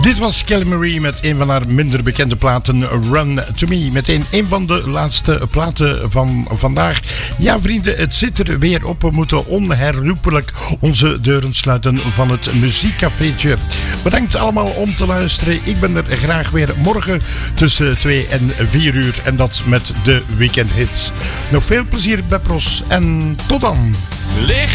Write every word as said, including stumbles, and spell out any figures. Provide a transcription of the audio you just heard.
Dit was Kelly Marie met een van haar minder bekende platen, Run To Me. Meteen een van de laatste platen van vandaag. Ja vrienden, het zit er weer op. We moeten onherroepelijk onze deuren sluiten van het muziekcafeetje. Bedankt allemaal om te luisteren. Ik ben er graag weer morgen tussen twee en vier uur. En dat met de weekendhits. Nog veel plezier bij Pros en tot dan. Licht